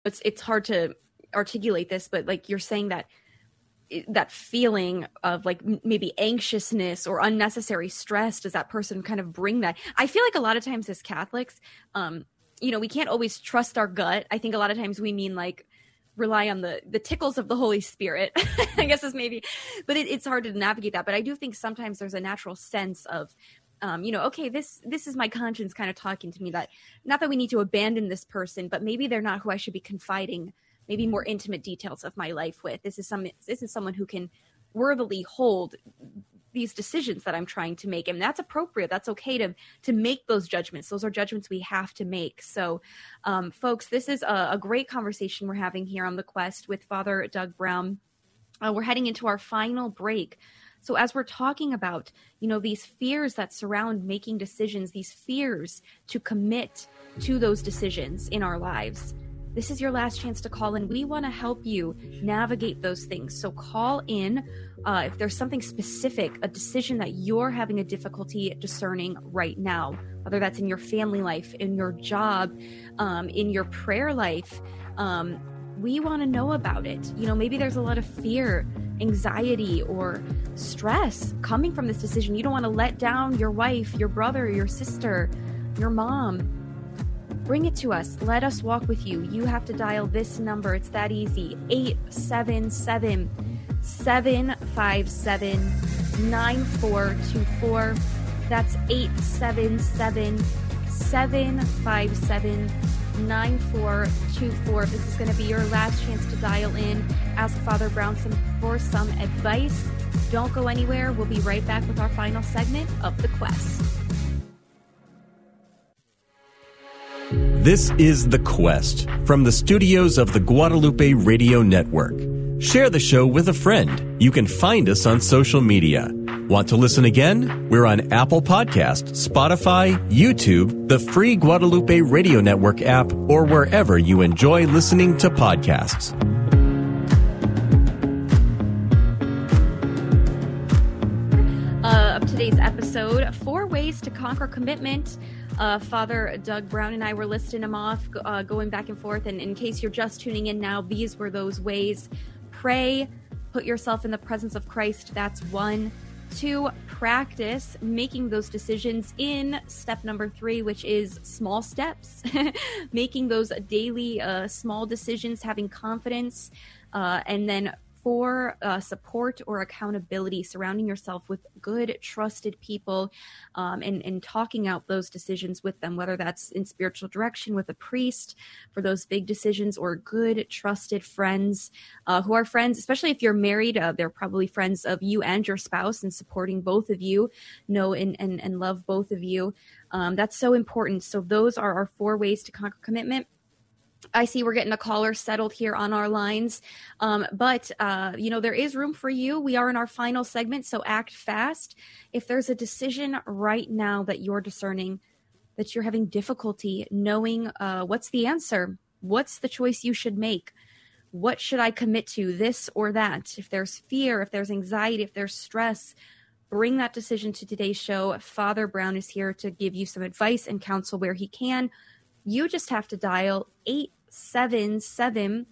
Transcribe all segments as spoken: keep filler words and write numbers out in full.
it's it's hard to articulate this, but like you're saying that that feeling of like maybe anxiousness or unnecessary stress, does that person kind of bring that? I feel like a lot of times as Catholics, um, you know, we can't always trust our gut. I think a lot of times we mean like rely on the the tickles of the Holy Spirit, I guess is maybe, but it, it's hard to navigate that. But I do think sometimes there's a natural sense of, um, you know, okay, this this is my conscience kind of talking to me, that not that we need to abandon this person, but maybe they're not who I should be confiding maybe more intimate details of my life with. This is some this is someone who can worthily hold these decisions that I'm trying to make. And that's appropriate. That's okay to to make those judgments. Those are judgments we have to make. So, um, folks, this is a, a great conversation we're having here on The Quest with Father Doug Brown. Uh, we're heading into our final break. So as we're talking about, you know, these fears that surround making decisions, these fears to commit to those decisions in our lives, this is your last chance to call in. We want to help you navigate those things. So call in uh, if there's something specific, a decision that you're having a difficulty discerning right now, whether that's in your family life, in your job, um, in your prayer life. Um, we want to know about it. You know, maybe there's a lot of fear, anxiety, or stress coming from this decision. You don't want to let down your wife, your brother, your sister, your mom. Bring it to us. Let us walk with you. You have to dial this number. It's that easy. eight seven seven, seven five seven, nine four two four. That's eight seven seven, seven five seven, nine four two four. This is going to be your last chance to dial in. Ask Father Brown some, for some advice. Don't go anywhere. We'll be right back with our final segment of The Quest. This is The Quest from the studios of the Guadalupe Radio Network. Share the show with a friend. You can find us on social media. Want to listen again? We're on Apple Podcast, Spotify, YouTube, the free Guadalupe Radio Network app, or wherever you enjoy listening to podcasts. Uh, of today's episode, Four Ways to Conquer Commitment. Uh, Father Doug Brown and I were listing them off, uh, going back and forth. And in case you're just tuning in now, these were those ways. Pray, put yourself in the presence of Christ. That's one. Two, practice making those decisions in step number three, which is small steps. Making those daily uh, small decisions, having confidence. Uh, and then four, uh, support or accountability, surrounding yourself with good, trusted people, um, and, and talking out those decisions with them, whether that's in spiritual direction with a priest for those big decisions, or good, trusted friends uh, who are friends, especially if you're married, uh, they're probably friends of you and your spouse, and supporting both of you, know and, and, and love both of you. Um, that's so important. So those are our four ways to conquer commitment. I see we're getting a caller settled here on our lines, um, but, uh, you know, there is room for you. We are in our final segment, so act fast. If there's a decision right now that you're discerning, that you're having difficulty knowing uh, what's the answer, what's the choice you should make, what should I commit to, this or that? If there's fear, if there's anxiety, if there's stress, bring that decision to today's show. Father Brown is here to give you some advice and counsel where he can. You just have to dial eight seven seven,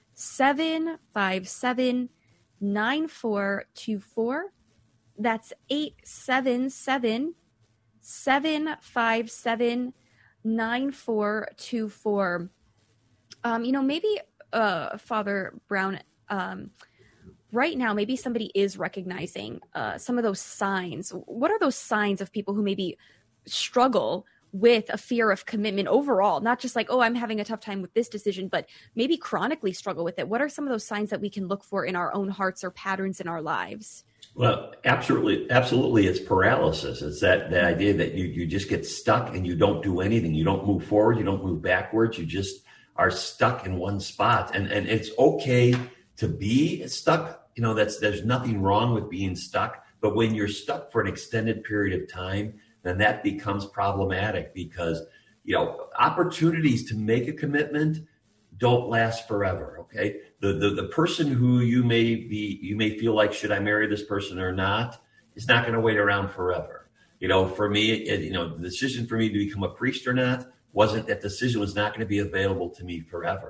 seven five seven, nine four two four. That's eight seven seven, seven five seven, nine four two four. Um, you know, maybe, uh, Father Brown, um, right now, maybe somebody is recognizing uh, some of those signs. What are those signs of people who maybe struggle with a fear of commitment overall, not just like, oh, I'm having a tough time with this decision, but maybe chronically struggle with it? What are some of those signs that we can look for in our own hearts or patterns in our lives? Well, absolutely. Absolutely. It's paralysis. It's that the idea that you, you just get stuck and you don't do anything. You don't move forward. You don't move backwards. You just are stuck in one spot. And, and it's okay to be stuck. You know, that's, there's nothing wrong with being stuck, but when you're stuck for an extended period of time, then that becomes problematic, because, you know, opportunities to make a commitment don't last forever. Okay. The, the, the person who you may be, you may feel like, should I marry this person or not, is not going to wait around forever. You know, for me, it, you know, the decision for me to become a priest or not wasn't, that decision was not going to be available to me forever.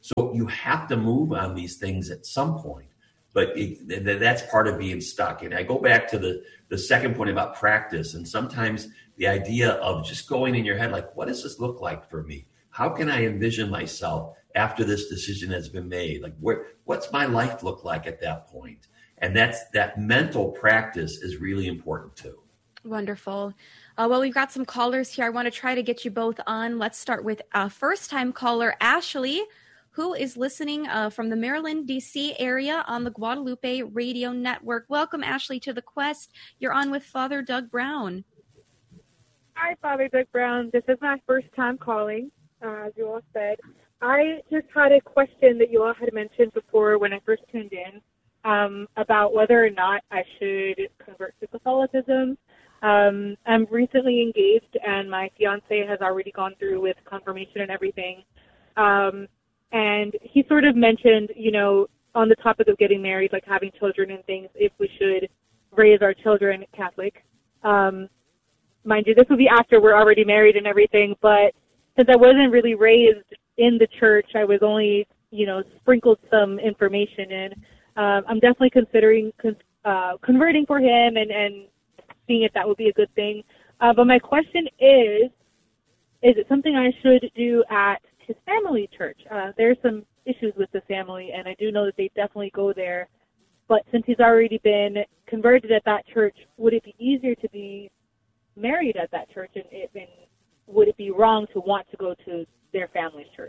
So you have to move on these things at some point. But it, that's part of being stuck. And I go back to the, the second point about practice. And sometimes the idea of just going in your head, like, what does this look like for me? How can I envision myself after this decision has been made? Like, where, what's my life look like at that point? And that's that mental practice is really important too. Wonderful. Uh, well, we've got some callers here. I want to try to get you both on. Let's start with a first-time caller, Ashley, who is listening uh, from the Maryland, D C area on the Guadalupe Radio Network. Welcome, Ashley, to The Quest. You're on with Father Doug Brown. Hi, Father Doug Brown. This is my first time calling, uh, as you all said. I just had a question that you all had mentioned before when I first tuned in um, about whether or not I should convert to Catholicism. Um, I'm recently engaged, and my fiance has already gone through with confirmation and everything. Um, and he sort of mentioned, you know, on the topic of getting married, like having children and things, if we should raise our children Catholic. Um, mind you, this would be after we're already married and everything, but since I wasn't really raised in the church, I was only, you know, sprinkled some information in. Um, I'm definitely considering con- uh, converting for him and, and seeing if that would be a good thing. Uh, but my question is, is it something I should do at his family church? Uh, there's some issues with the family, and I do know that they definitely go there. But since he's already been converted at that church, would it be easier to be married at that church? And, it, and would it be wrong to want to go to their family's church?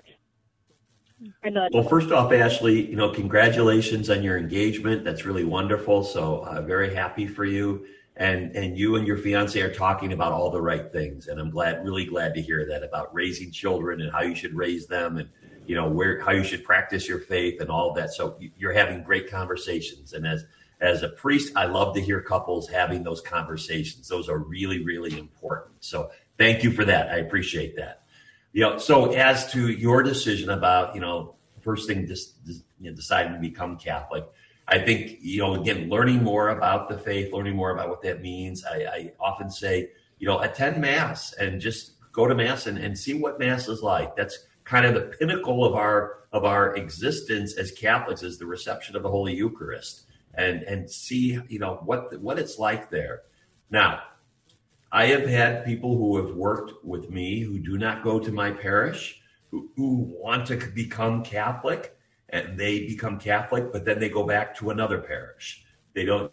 I know well, first off, Ashley, you know, congratulations on your engagement. That's really wonderful. So uh, very happy for you. And and you and your fiance are talking about all the right things. And I'm glad, really glad to hear that about raising children and how you should raise them and, you know, where, how you should practice your faith and all of that. So you're having great conversations. And as, as a priest, I love to hear couples having those conversations. Those are really, really important. So thank you for that. I appreciate that. You know, so as to your decision about, you know, first thing, just, just you know, deciding to become Catholic, I think, you know, again, learning more about the faith, learning more about what that means. I, I often say, you know, attend Mass and just go to Mass and, and see what Mass is like. That's kind of the pinnacle of our of our existence as Catholics, is the reception of the Holy Eucharist, and and see, you know, what what it's like there. Now, I have had people who have worked with me who do not go to my parish, who, who want to become Catholic. And they become Catholic, but then they go back to another parish. They don't.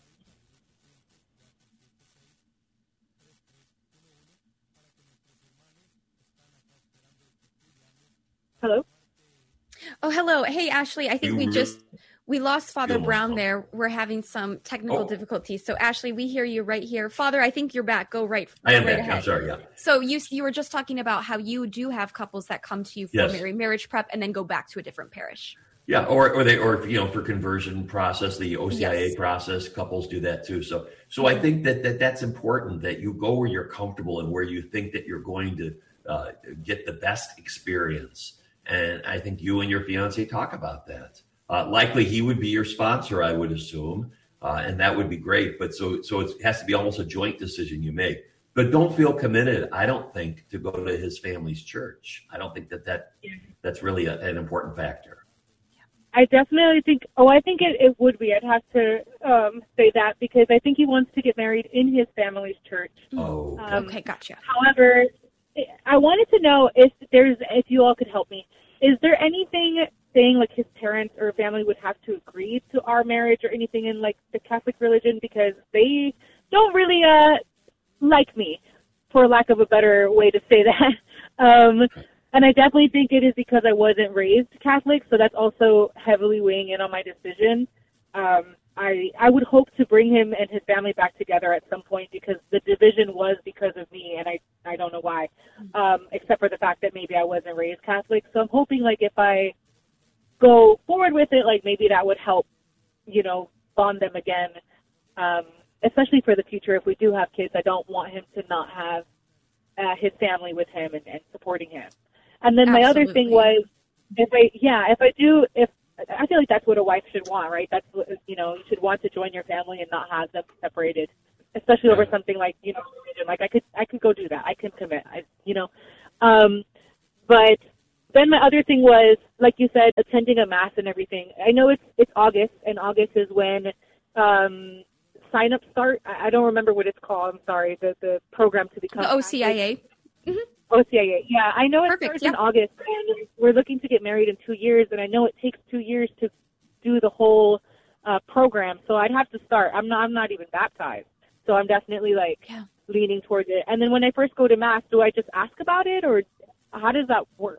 Hello? Oh, hello. Hey, Ashley, I think You we re- just, we lost Father almost Brown lost. there. We're having some technical Oh. difficulties. So, Ashley, we hear you right here. Father, I think you're back. Go right, I am right back. ahead. I'm sorry. Yeah. So you you were just talking about how you do have couples that come to you for Yes. marriage, marriage prep and then go back to a different parish. Yeah, or or they or you know, for conversion process, the O C I A Yes. process, couples do that too. So so I think that, that that's important, that you go where you're comfortable and where you think that you're going to uh, get the best experience. And I think you and your fiance talk about that. Uh, likely he would be your sponsor, I would assume, uh, and that would be great. But so so it has to be almost a joint decision you make. But don't feel committed, I don't think, to go to his family's church. I don't think that, that that's really a, an important factor. I definitely think, oh, I think it, it would be. I'd have to um, say that because I think he wants to get married in his family's church. Oh, Um, Okay, gotcha. However, I wanted to know if there's, if you all could help me. Is there anything saying like his parents or family would have to agree to our marriage or anything in like the Catholic religion, because they don't really uh, like me, for lack of a better way to say that. Um, And I definitely think it is because I wasn't raised Catholic, so that's also heavily weighing in on my decision. Um, I I would hope to bring him and his family back together at some point, because the division was because of me, and I, I don't know why, um, except for the fact that maybe I wasn't raised Catholic. So I'm hoping, like, if I go forward with it, like, maybe that would help, you know, bond them again, um, especially for the future. If we do have kids, I don't want him to not have uh, his family with him and, and supporting him. And then my other thing Absolutely. was, if I, yeah, if I do, if, I feel like that's what a wife should want, right? That's what, you know, you should want to join your family and not have them separated, especially over something like, you know, religion. Like I could, I could go do that. I can commit, I, you know, um, but then my other thing was, like you said, attending a mass and everything. I know it's it's August, and August is when um, sign-ups start. I, I don't remember what it's called. I'm sorry. The the program to become the O C I A. Mm-hmm. O C I A. Yeah, I know it Perfect, starts yeah. in August, and we're looking to get married in two years, and I know it takes two years to do the whole uh, program. So I'd have to start. I'm not. I'm not even baptized, so I'm definitely like Yeah. leaning towards it. And then when I first go to mass, do I just ask about it, or how does that work?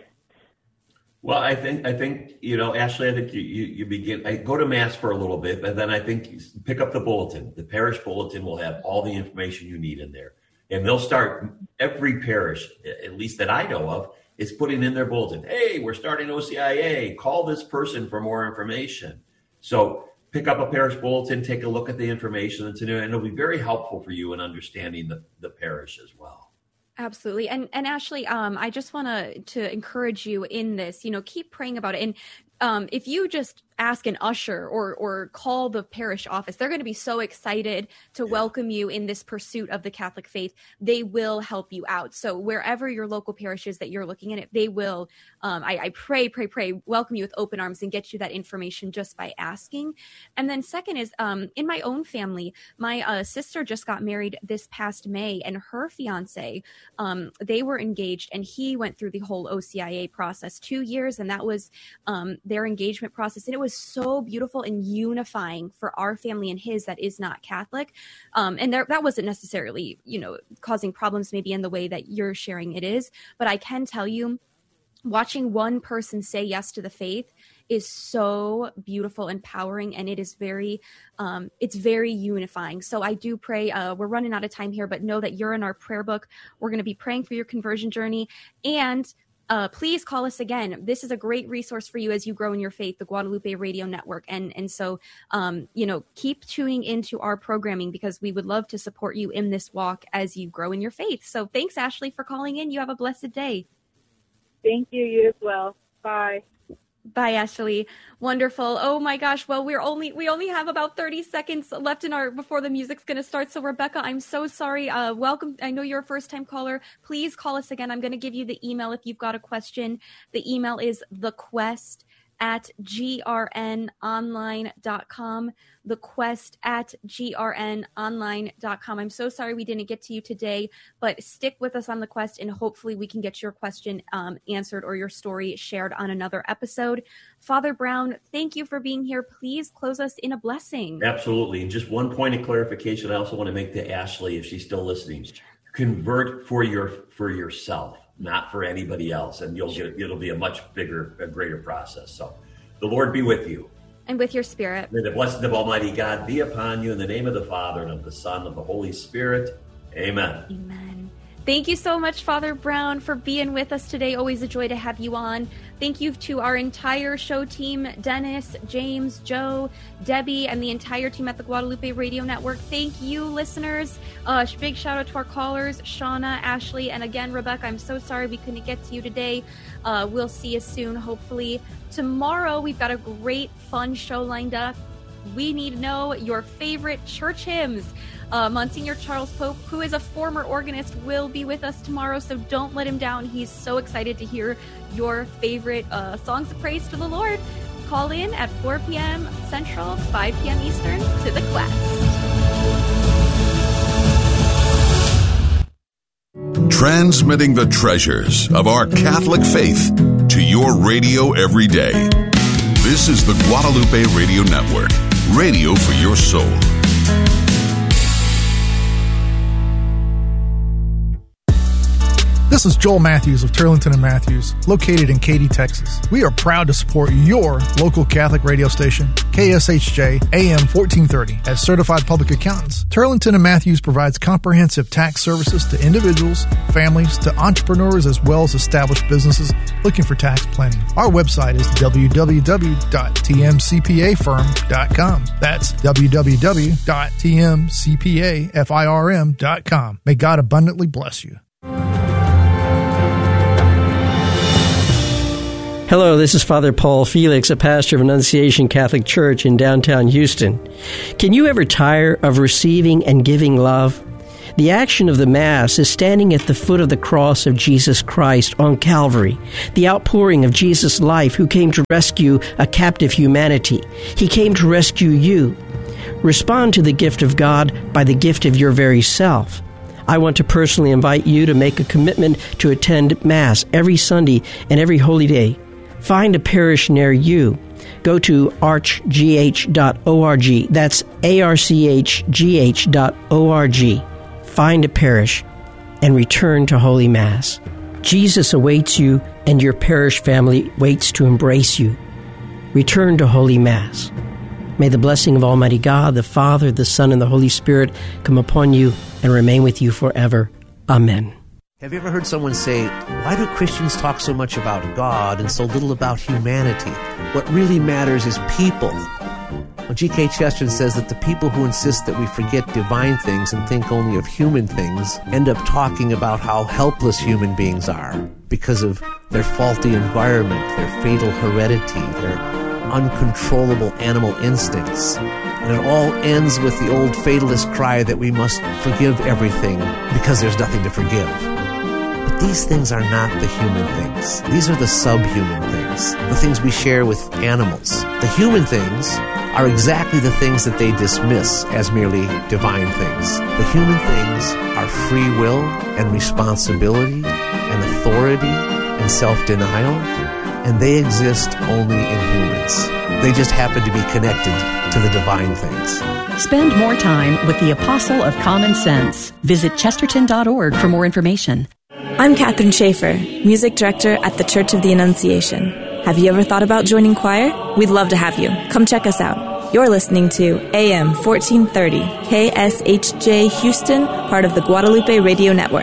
Well, I think I think you know, Ashley. I think you you, you begin. I go to mass for a little bit, and then I think you pick up the bulletin. The parish bulletin will have all the information you need in there, and they'll start. Every parish, at least that I know of, is putting in their bulletin. Hey, we're starting O C I A. Call this person for more information. So pick up a parish bulletin, take a look at the information, and it'll be very helpful for you in understanding the, the parish as well. Absolutely. And and Ashley, um, I just want to to encourage you in this, you know, keep praying about it. And um, if you just ask an usher or or call the parish office, they're going to be so excited to Yeah. welcome you in this pursuit of the Catholic faith. They will help you out. So wherever your local parish is that you're looking at it, they will, um, I, I pray, pray, pray, welcome you with open arms and get you that information just by asking. And then second is um, in my own family, my uh, sister just got married this past May, and her fiance, um, they were engaged, and he went through the whole O C I A process, two years, and that was um, their engagement process. And it was so beautiful and unifying for our family and his that is not Catholic. Um, and there, that wasn't necessarily, you know, causing problems maybe in the way that you're sharing it is. But I can tell you, watching one person say yes to the faith is so beautiful, empowering, and it is very, um, it's very unifying. So I do pray, uh, we're running out of time here, but know that you're in our prayer book. We're going to be praying for your conversion journey, and Uh, please call us again. This is a great resource for you as you grow in your faith, the Guadalupe Radio Network. And and so, um, you know, keep tuning into our programming because we would love to support you in this walk as you grow in your faith. So thanks, Ashley, for calling in. You have a blessed day. Thank you. You as well. Bye. Bye, Ashley. Wonderful. Oh my gosh. Well, we're only, we only have about thirty seconds left in our, before the music's going to start. So Rebecca, I'm so sorry. Uh, welcome. I know you're a first time caller. Please call us again. I'm going to give you the email if you've got a question. The email is the quest at g r n online dot com, the quest at g r n online dot com. I'm so sorry we didn't get to you today, but stick with us on the quest and hopefully we can get your question um, answered or your story shared on another episode. Father Brown, thank you for being here. Please close us in a blessing. Absolutely. And just one point of clarification I also want to make to Ashley, if she's still listening. Convert for your for yourself, not for anybody else, and you'll get it'll be a much bigger, a greater process. So the Lord be with you. And with your spirit. May the blessing of Almighty God be upon you in the name of the Father and of the Son and of the Holy Spirit. Amen. Amen. Thank you so much, Father Brown, for being with us today. Always a joy to have you on. Thank you to our entire show team, Dennis, James, Joe, Debbie, and the entire team at the Guadalupe Radio Network. Thank you, listeners. Uh, big shout out to our callers, Shauna, Ashley, and again, Rebecca. I'm so sorry we couldn't get to you today. Uh, we'll see you soon, hopefully. Tomorrow, we've got a great, fun show lined up. We need to know your favorite church hymns. Uh, Monsignor Charles Pope, who is a former organist, will be with us tomorrow, so don't let him down. He's so excited to hear your favorite uh, songs of praise to the Lord. Call in at four p.m. Central, five p.m. Eastern to the Quest. Transmitting the treasures of our Catholic faith to your radio every day. This is the Guadalupe Radio Network, radio for your soul. This is Joel Matthews of Turlington and Matthews, located in Katy, Texas. We are proud to support your local Catholic radio station, K S H J A M fourteen thirty. As certified public accountants, Turlington and Matthews provides comprehensive tax services to individuals, families, to entrepreneurs, as well as established businesses looking for tax planning. Our website is w w w dot t m c p a firm dot com. That's w w w dot t m c p a firm dot com. May God abundantly bless you. Hello, this is Father Paul Felix, a pastor of Annunciation Catholic Church in downtown Houston. Can you ever tire of receiving and giving love? The action of the Mass is standing at the foot of the cross of Jesus Christ on Calvary, the outpouring of Jesus' life who came to rescue a captive humanity. He came to rescue you. Respond to the gift of God by the gift of your very self. I want to personally invite you to make a commitment to attend Mass every Sunday and every holy day. Find a parish near you. Go to arch g h dot org. That's A R C H G H dot O R G. Find a parish and return to Holy Mass. Jesus awaits you, and your parish family waits to embrace you. Return to Holy Mass. May the blessing of Almighty God, the Father, the Son, and the Holy Spirit come upon you and remain with you forever. Amen. Have you ever heard someone say, why do Christians talk so much about God and so little about humanity? What really matters is people. Well, G K Chesterton says that the people who insist that we forget divine things and think only of human things end up talking about how helpless human beings are because of their faulty environment, their fatal heredity, their uncontrollable animal instincts. And it all ends with the old fatalist cry that we must forgive everything because there's nothing to forgive. But these things are not the human things. These are the subhuman things, the things we share with animals. The human things are exactly the things that they dismiss as merely divine things. The human things are free will and responsibility and authority and self-denial, and they exist only in humans. They just happen to be connected to the divine things. Spend more time with the Apostle of Common Sense. Visit chesterton dot org for more information. I'm Catherine Schaefer, Music Director at the Church of the Annunciation. Have you ever thought about joining choir? We'd love to have you. Come check us out. You're listening to A M fourteen thirty, K S H J Houston, part of the Guadalupe Radio Network.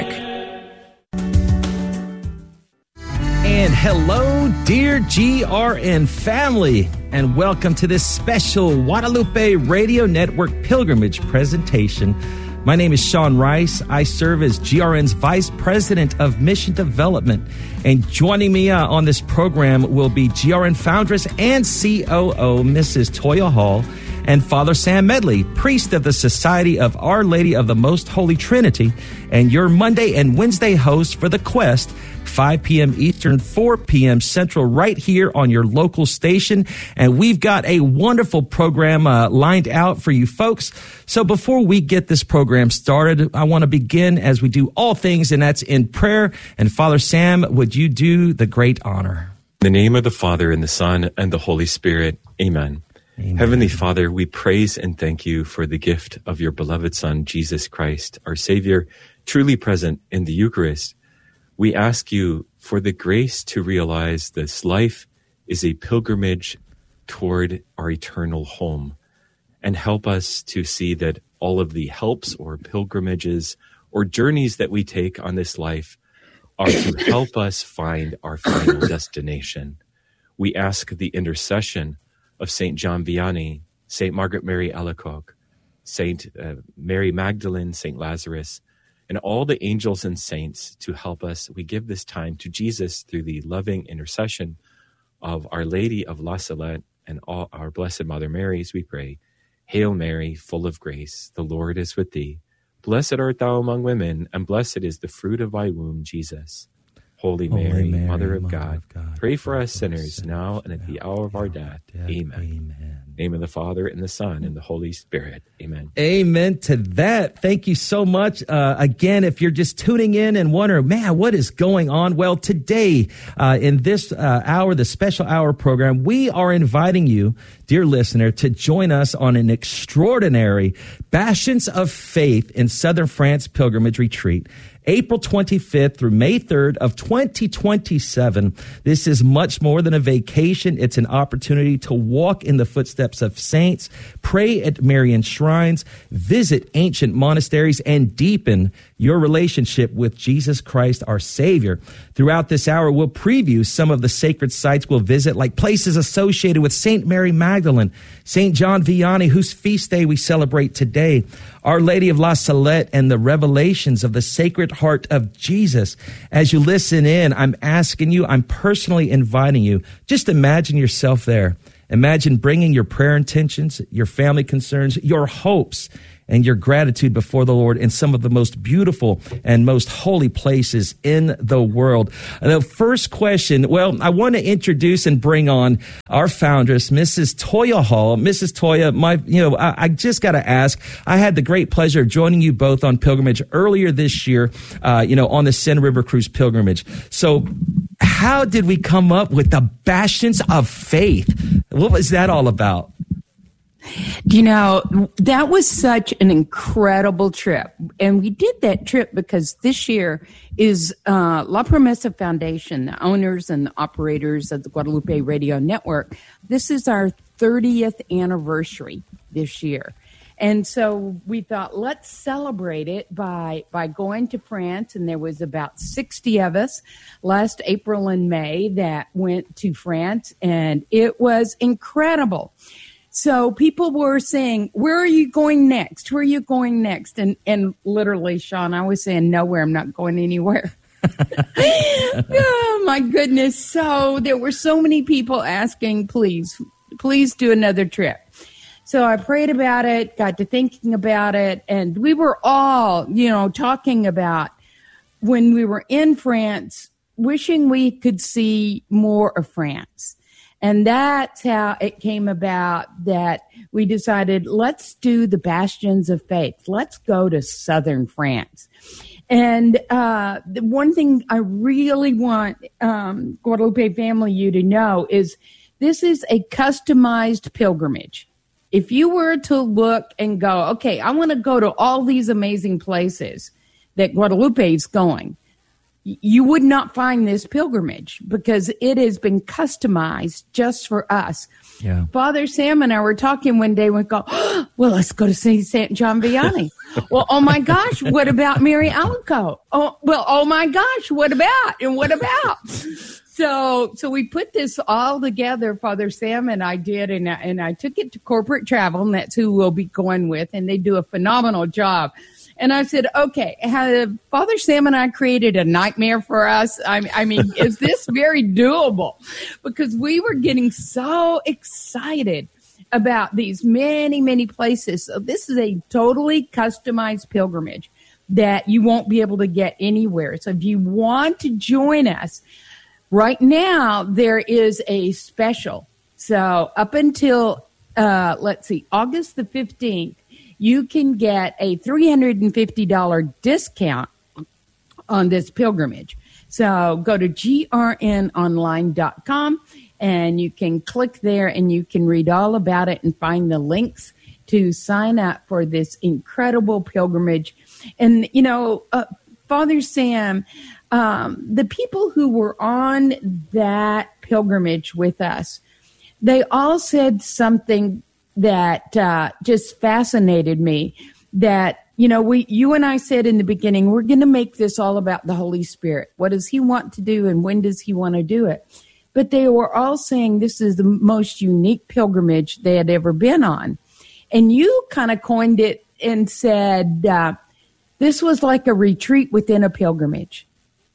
And hello, dear G R N family, and welcome to this special Guadalupe Radio Network pilgrimage presentation. My name is Sean Rice. I serve as G R N's Vice President of Mission Development. And joining me uh, on this program will be G R N foundress and C O O, Missus Toya Hall, and Father Sam Medley, priest of the Society of Our Lady of the Most Holy Trinity, and your Monday and Wednesday host for The Quest, five p.m. Eastern, four p.m. Central, right here on your local station. And we've got a wonderful program uh, lined out for you folks. So before we get this program started, I want to begin as we do all things, and that's in prayer. And Father Sam, would you do the great honor? In the name of the Father, and the Son, and the Holy Spirit. Amen. Amen. Heavenly Father, we praise and thank you for the gift of your beloved Son, Jesus Christ, our Savior, truly present in the Eucharist. We ask you for the grace to realize this life is a pilgrimage toward our eternal home, and help us to see that all of the helps or pilgrimages or journeys that we take on this life are to help us find our final destination. We ask the intercession of Saint John Vianney, Saint Margaret Mary Alacoque, Saint uh, Mary Magdalene, Saint Lazarus, and all the angels and saints to help us. We give this time to Jesus through the loving intercession of Our Lady of La Salette and all our Blessed Mother Mary, as we pray. Hail Mary, full of grace, the Lord is with thee. Blessed art thou among women, and blessed is the fruit of thy womb, Jesus. Holy, Holy Mary, Mary, Mother, of, Mother God, of God, pray for us sinners, sinners now and at the hour of our death. death. Amen. Amen. Name of the Father, and the Son, and the Holy Spirit. Amen. Amen to that. Thank you so much. Uh, again, if you're just tuning in and wondering, man, what is going on? Well, today, uh, in this uh, hour, the special hour program, we are inviting you, dear listener, to join us on an extraordinary Bastions of Faith in Southern France pilgrimage retreat. April twenty-fifth through May third of twenty twenty-seven. This is much more than a vacation. It's an opportunity to walk in the footsteps of saints, pray at Marian shrines, visit ancient monasteries, and deepen your relationship with Jesus Christ, our Savior. Throughout this hour, we'll preview some of the sacred sites we'll visit, like places associated with Saint Mary Magdalene, Saint John Vianney, whose feast day we celebrate today, Our Lady of La Salette, and the revelations of the Sacred Heart of Jesus. As you listen in, I'm asking you, I'm personally inviting you, just imagine yourself there Imagine bringing your prayer intentions, your family concerns, your hopes, and your gratitude before the Lord in some of the most beautiful and most holy places in the world. The first question, well, I want to introduce and bring on our foundress, Missus Toya Hall. Missus Toya, my, you know, I, I just got to ask, I had the great pleasure of joining you both on pilgrimage earlier this year, uh, you know, on the Sin River Cruise pilgrimage. So how did we come up with the Bastions of Faith? What was that all about? You know, that was such an incredible trip. And we did that trip because this year is uh, La Promesa Foundation, the owners and the operators of the Guadalupe Radio Network. This is our thirtieth anniversary this year. And so we thought, let's celebrate it by, by going to France. And there was about sixty of us last April and May that went to France. And it was incredible. So people were saying, where are you going next? Where are you going next? And and literally, Sean, I was saying, nowhere. I'm not going anywhere. Oh, my goodness. So there were so many people asking, please, please do another trip. So I prayed about it, got to thinking about it, and we were all, you know, talking about when we were in France, wishing we could see more of France. And that's how it came about that we decided, let's do the Bastions of Faith. Let's go to southern France. And uh, the one thing I really want um, Guadalupe family you to know is this is a customized pilgrimage. If you were to look and go, okay, I want to go to all these amazing places that Guadalupe is going, you would not find this pilgrimage because it has been customized just for us. Yeah. Father Sam and I were talking one day. We go, oh, well, let's go to Saint Saint John Vianney. Well, oh my gosh, what about Mary Alacoque? Oh, well, oh my gosh, what about and what about? So, so we put this all together. Father Sam and I did, and I, and I took it to Corporate Travel, and that's who we'll be going with, and they do a phenomenal job. And I said, okay, have Father Sam and I created a nightmare for us? I, I mean, is this very doable? Because we were getting so excited about these many, many places. So this is a totally customized pilgrimage that you won't be able to get anywhere. So if you want to join us, right now there is a special. So up until, uh, let's see, August the fifteenth, you can get a three hundred fifty dollars discount on this pilgrimage. So go to G R N online dot com and you can click there and you can read all about it and find the links to sign up for this incredible pilgrimage. And, you know, uh, Father Sam, um, the people who were on that pilgrimage with us, they all said something that uh, just fascinated me, that, you know, we, you and I said in the beginning, we're going to make this all about the Holy Spirit. What does he want to do and when does he want to do it? But they were all saying this is the most unique pilgrimage they had ever been on. And you kind of coined it and said uh, this was like a retreat within a pilgrimage.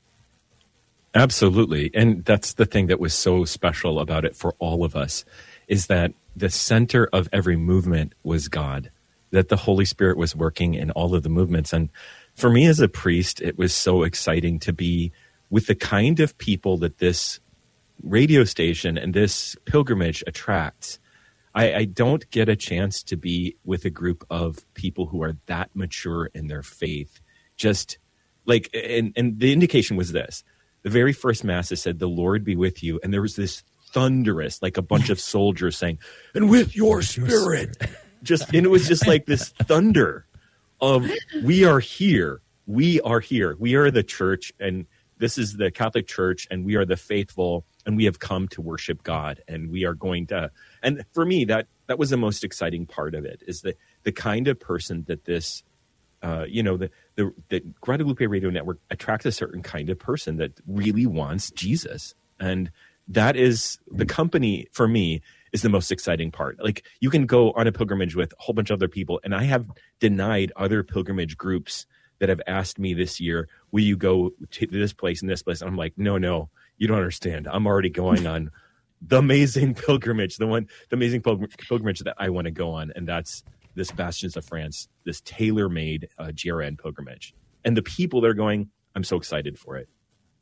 Absolutely. And that's the thing that was so special about it for all of us, is that the center of every movement was God, that the Holy Spirit was working in all of the movements. And for me as a priest, it was so exciting to be with the kind of people that this radio station and this pilgrimage attracts. I, I don't get a chance to be with a group of people who are that mature in their faith. Just like, and, and the indication was this. The very first Mass, it said, the Lord be with you. And there was this thunderous, like a bunch of soldiers saying, and with your spirit. Just, and it was just like this thunder of, we are here. We are here. We are the church, and this is the Catholic Church, and we are the faithful, and we have come to worship God, and we are going to, and for me, that, that was the most exciting part of it, is the, the kind of person that this, uh, you know, the, the, the Guadalupe Radio Network attracts a certain kind of person that really wants Jesus. And that is the company, for me, is the most exciting part. Like, you can go on a pilgrimage with a whole bunch of other people, and I have denied other pilgrimage groups that have asked me this year, will you go to this place and this place? And I'm like, no, no, you don't understand. I'm already going on the amazing pilgrimage, the one, the amazing pilgr- pilgrimage that I want to go on, and that's this Bastions of France, this tailor-made uh, G R N pilgrimage. And the people that are going, I'm so excited for it.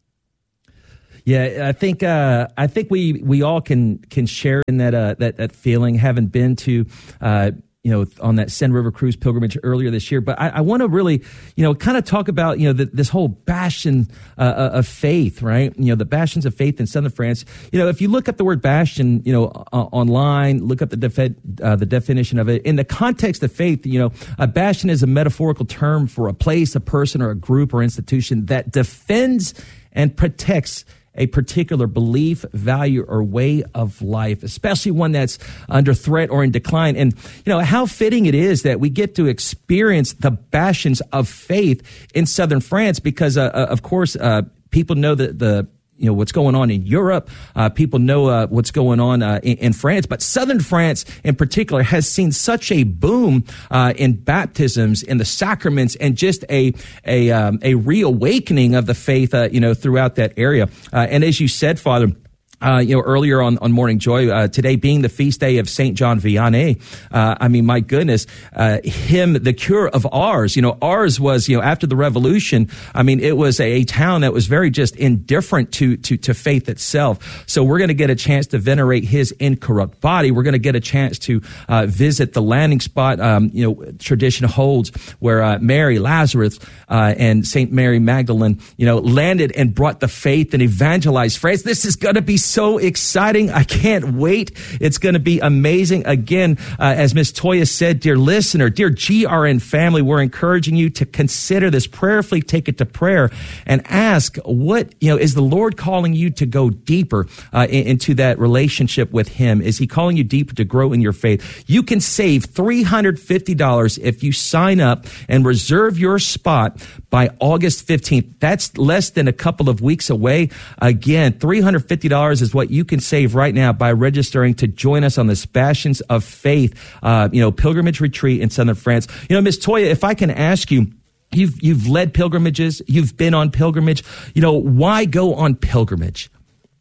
Yeah, I think uh, I think we we all can can share in that uh, that that feeling, having been to uh, you know on that Seine River Cruise pilgrimage earlier this year. But I, I want to really you know kind of talk about you know the, this whole bastion uh, of faith, right? You know the bastions of faith in southern France. You know if you look up the word bastion, you know uh, online, look up the defi- uh, the definition of it in the context of faith. You know a bastion is a metaphorical term for a place, a person, or a group or institution that defends and protects a particular belief, value, or way of life, especially one that's under threat or in decline. And, you know, how fitting it is that we get to experience the bastions of faith in southern France because, uh, of course, uh, people know that the you know, what's going on in Europe. Uh, people know uh, what's going on uh, in, in France. But southern France in particular has seen such a boom uh, in baptisms, in the sacraments, and just a a, um, a reawakening of the faith, uh, you know, throughout that area. Uh, and as you said, Father, Uh, you know, earlier on, on Morning Joy, uh, today being the feast day of Saint John Vianney, uh, I mean, my goodness, uh, him, the cure of Ars, you know, Ars was, you know, after the revolution, I mean, it was a, a town that was very just indifferent to, to, to faith itself. So we're going to get a chance to venerate his incorrupt body. We're going to get a chance to, uh, visit the landing spot, um, you know, tradition holds where, uh, Mary, Lazarus, uh, and Saint Mary Magdalene, you know, landed and brought the faith and evangelized France. This is going to be so exciting. I can't wait. It's going to be amazing. Again, uh, as Miss Toya said, dear listener, dear G R N family, we're encouraging you to consider this, prayerfully take it to prayer and ask what, you know, is the Lord calling you to go deeper uh, in, into that relationship with him? Is he calling you deeper to grow in your faith? You can save three hundred fifty dollars if you sign up and reserve your spot by August fifteenth. That's less than a couple of weeks away. Again, three hundred fifty dollars is what you can save right now by registering to join us on this Bastions of Faith, uh, you know, pilgrimage retreat in southern France. You know, Miss Toya, if I can ask you, you've you've led pilgrimages, you've been on pilgrimage. You know, why go on pilgrimage?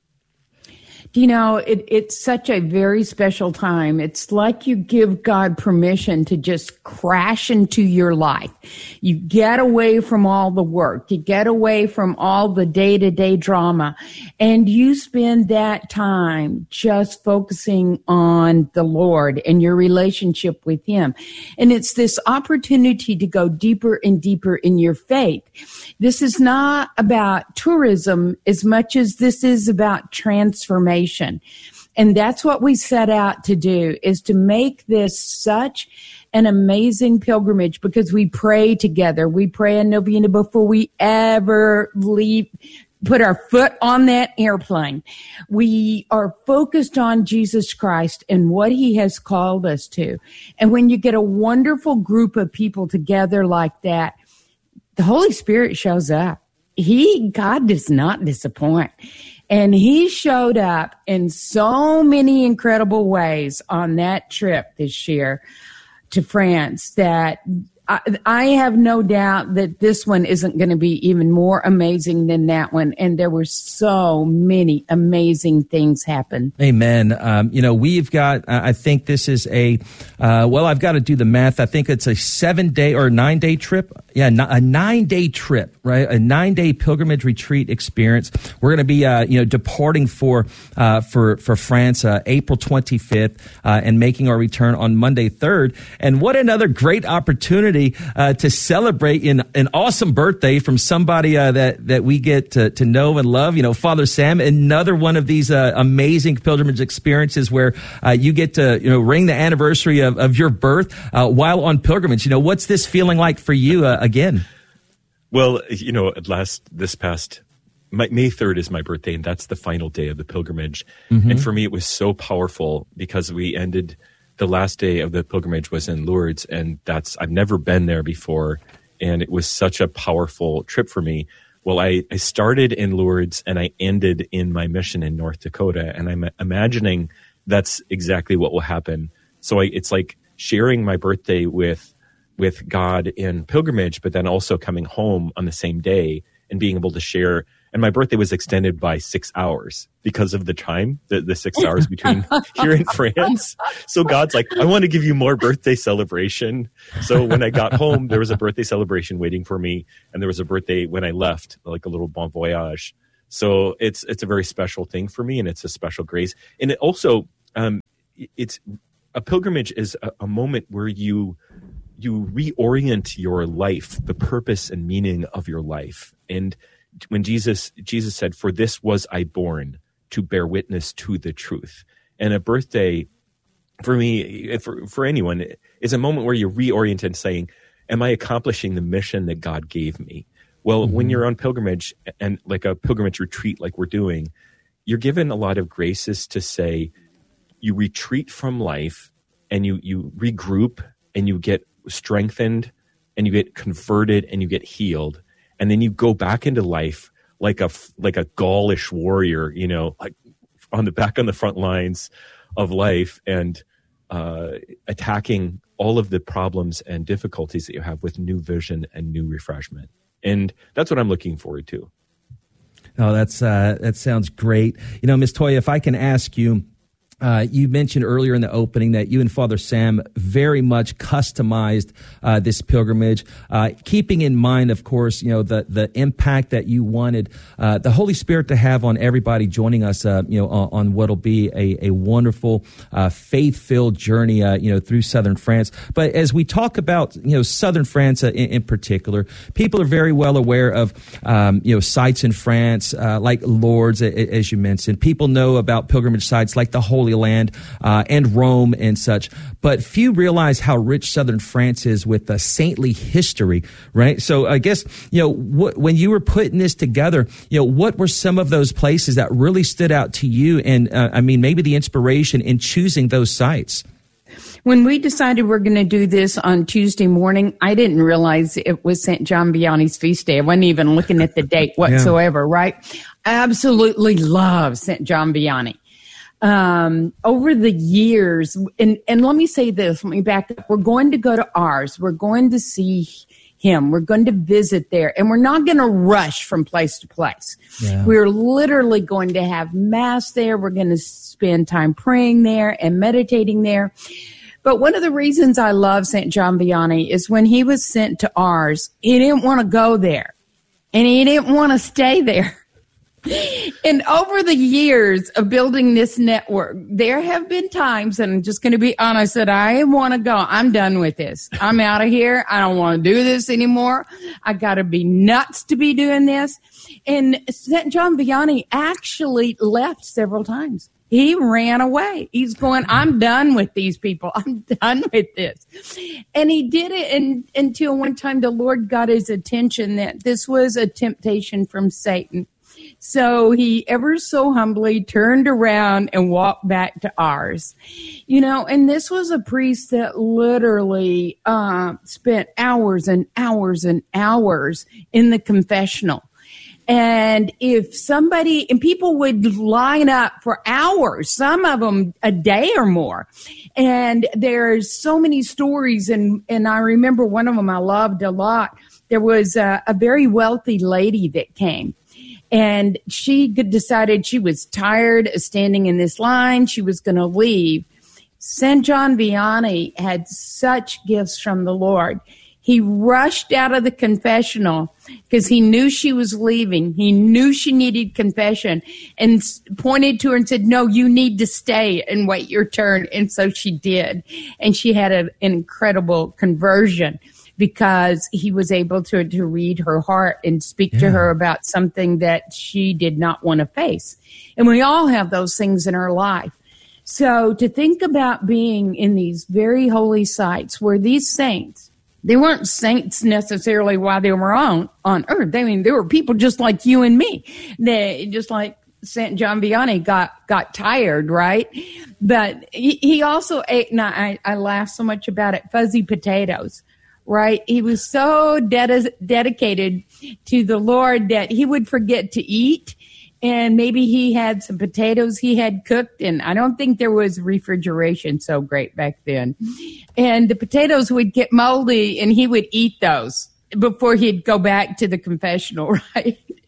You know, it, it's such a very special time. It's like you give God permission to just crash into your life. You get away from all the work. You get away from all the day-to-day drama. And you spend that time just focusing on the Lord and your relationship with him. And it's this opportunity to go deeper and deeper in your faith. This is not about tourism as much as this is about transformation. And that's what we set out to do, is to make this such an amazing pilgrimage, because we pray together. We pray a novena before we ever leave, put our foot on that airplane. We are focused on Jesus Christ and what he has called us to. And when you get a wonderful group of people together like that, the Holy Spirit shows up. He, God does not disappoint. And he showed up in so many incredible ways on that trip this year to France that I, I have no doubt that this one isn't going to be even more amazing than that one. And there were so many amazing things happen. Amen. Um, you know, we've got, uh, I think this is a, uh, well, I've got to do the math. I think it's a seven day or nine day trip. Yeah, a nine day trip, right? A nine day pilgrimage retreat experience. We're going to be, uh, you know, departing for, uh, for, for France, uh, April twenty-fifth, uh, and making our return on Monday third. And what another great opportunity Uh, to celebrate in an awesome birthday from somebody uh, that that we get to, to know and love. You know, Father Sam. Another one of these uh, amazing pilgrimage experiences where uh, you get to you know ring the anniversary of, of your birth uh, while on pilgrimage. You know, what's this feeling like for you uh, again? Well, you know, at last this past my, May third is my birthday, and that's the final day of the pilgrimage. Mm-hmm. And for me, it was so powerful because we ended. The last day of the pilgrimage was in Lourdes, and that's, I've never been there before, and it was such a powerful trip for me. Well, I, I started in Lourdes, and I ended in my mission in North Dakota, and I'm imagining that's exactly what will happen. So I, it's like sharing my birthday with with God in pilgrimage, but then also coming home on the same day and being able to share And my birthday was extended by six hours because of the time, the, the six hours between here and France. So God's like, I want to give you more birthday celebration. So when I got home, there was a birthday celebration waiting for me. And there was a birthday when I left, like a little bon voyage. So it's it's a very special thing for me, and it's a special grace. And it also, um, it's a pilgrimage is a, a moment where you you reorient your life, the purpose and meaning of your life. And when Jesus Jesus said, "For this was I born, to bear witness to the truth," and a birthday for me, for for anyone, is a moment where you reorient and saying, "Am I accomplishing the mission that God gave me?" Well, mm-hmm. when you're on pilgrimage and like a pilgrimage retreat like we're doing, you're given a lot of graces to say you retreat from life and you, you regroup and you get strengthened and you get converted and you get healed. And then you go back into life like a, like a Gaulish warrior, you know, like on the back on the front lines of life and uh, attacking all of the problems and difficulties that you have with new vision and new refreshment. And that's what I'm looking forward to. Oh, that's uh, that sounds great. You know, Miss Toya, if I can ask you, Uh, you mentioned earlier in the opening that you and Father Sam very much customized uh, this pilgrimage, uh, keeping in mind, of course, you know, the the impact that you wanted uh, the Holy Spirit to have on everybody joining us, uh, you know, on, on what'll be a, a wonderful, uh, faith-filled journey, uh, you know, through southern France. But as we talk about, you know, southern France uh, in, in particular, people are very well aware of, um, you know, sites in France uh, like Lourdes, as you mentioned. People know about pilgrimage sites like the Holy Land uh, and Rome and such, but few realize how rich southern France is with a saintly history, right? So I guess, you know, wh- when you were putting this together, you know, what were some of those places that really stood out to you? And uh, I mean, maybe the inspiration in choosing those sites. When we decided we're going to do this on Tuesday morning, I didn't realize it was Saint John Vianney's feast day. I wasn't even looking at the date whatsoever, yeah. Right? I absolutely love Saint John Vianney. Um, over the years, and, and let me say this, let me back up. We're going to go to Ars. We're going to see him. We're going to visit there, and we're not going to rush from place to place. Yeah. We're literally going to have mass there. We're going to spend time praying there and meditating there. But one of the reasons I love Saint John Vianney is when he was sent to Ars, he didn't want to go there, and he didn't want to stay there. And over the years of building this network, there have been times, and I'm just going to be honest, that I want to go. I'm done with this. I'm out of here. I don't want to do this anymore. I got to be nuts to be doing this. And Saint John Vianney actually left several times. He ran away. He's going, I'm done with these people. I'm done with this. And he did it in, until one time the Lord got his attention that this was a temptation from Satan. So he ever so humbly turned around and walked back to Ars. You know, and this was a priest that literally uh, spent hours and hours and hours in the confessional. And if somebody, and people would line up for hours, some of them a day or more. And there's so many stories. And, and I remember one of them I loved a lot. There was a, a very wealthy lady that came. And she decided she was tired of standing in this line. She was going to leave. Saint John Vianney had such gifts from the Lord. He rushed out of the confessional because he knew she was leaving. He knew she needed confession and pointed to her and said, no, you need to stay and wait your turn. And so she did. And she had a, an incredible conversion, because he was able to, to read her heart and speak yeah. to her about something that she did not want to face. And we all have those things in our life. So to think about being in these very holy sites where these saints, they weren't saints necessarily while they were on, on earth. I mean, they were people just like you and me. They just like Saint John Vianney got, got tired, right? But he, he also ate, and I, I laugh so much about it, fuzzy potatoes. Right? He was so ded- dedicated to the Lord that he would forget to eat. And maybe he had some potatoes he had cooked. And I don't think there was refrigeration so great back then. And the potatoes would get moldy and he would eat those before he'd go back to the confessional, right?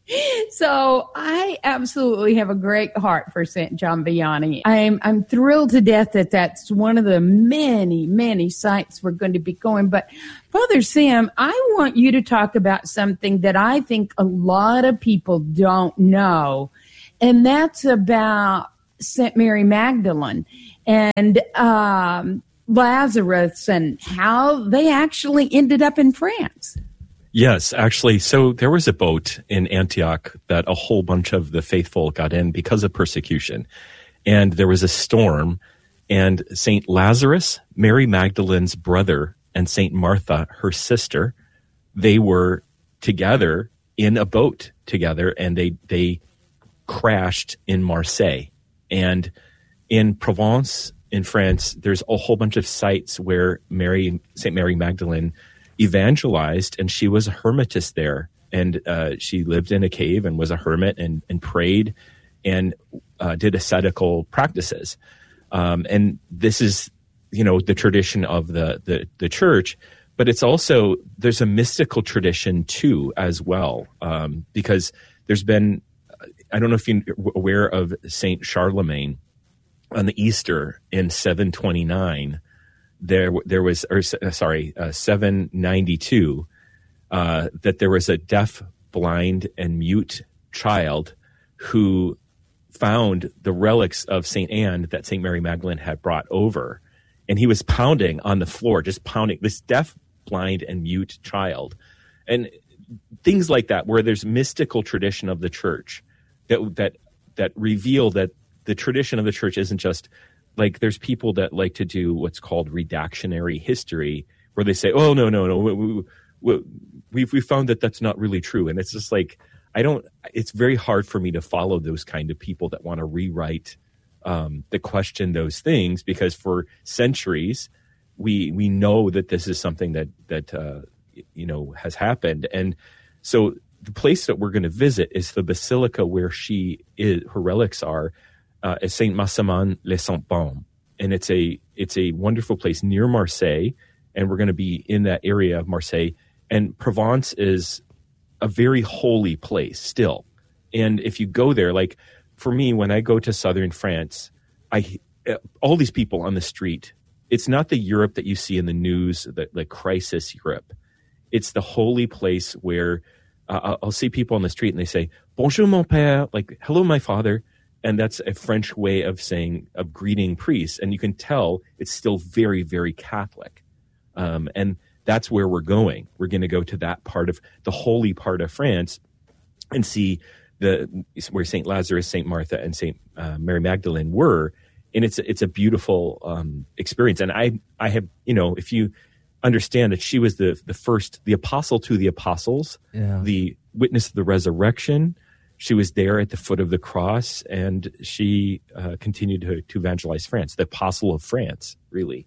So I absolutely have a great heart for Saint John Vianney. I'm I'm thrilled to death that that's one of the many, many sites we're going to be going. But Father Sam, I want you to talk about something that I think a lot of people don't know, and that's about Saint Mary Magdalene and um, Lazarus and how they actually ended up in France. Yes, actually. So there was a boat in Antioch that a whole bunch of the faithful got in because of persecution. And there was a storm, and Saint Lazarus, Mary Magdalene's brother, and Saint Martha, her sister, they were together in a boat together, and they, they crashed in Marseille. And in Provence, in France, there's a whole bunch of sites where Mary, Saint Mary Magdalene evangelized, and she was a hermitess there, and uh, she lived in a cave and was a hermit and, and prayed and uh, did ascetical practices. Um, and this is, you know, the tradition of the, the the church, but it's also, there's a mystical tradition too as well, um, because there's been, I don't know if you're aware of Saint Charlemagne on the Easter in seven twenty-nine. There, there was, or sorry, uh, seven ninety-two, uh, that there was a deaf, blind, and mute child who found the relics of Saint Anne that Saint Mary Magdalene had brought over, and he was pounding on the floor, just pounding this deaf, blind, and mute child, and things like that, where there's mystical tradition of the church that that that reveal that the tradition of the church isn't just. Like, there's people that like to do what's called redactionary history, where they say, oh, no, no, no, we, we, we've we found that that's not really true. And it's just like, I don't, it's very hard for me to follow those kind of people that want to rewrite, um, that question those things, because for centuries, we we know that this is something that, that uh, you know, has happened. And so the place that we're going to visit is the basilica where she is, her relics are, Uh, is Saint Maximin les Saints-Baumes, and it's a it's a wonderful place near Marseille, and we're going to be in that area of Marseille. And Provence is a very holy place still, and if you go there, like for me, when I go to southern France, I all these people on the street. It's not the Europe that you see in the news, the, the crisis Europe. It's the holy place where uh, I'll see people on the street and they say "Bonjour, mon père," like "Hello, my father." And that's a French way of saying, of greeting priests. And you can tell it's still very, very Catholic. Um, and that's where we're going. We're going to go to that part of the holy part of France and see the where Saint Lazarus, Saint Martha, and Saint uh, Mary Magdalene were. And it's, it's a beautiful um, experience. And I, I have, you know, if you understand that she was the, the first, the apostle to the apostles, yeah. the witness of the resurrection. She was there at the foot of the cross, and she uh, continued to, to evangelize France, the apostle of France, really.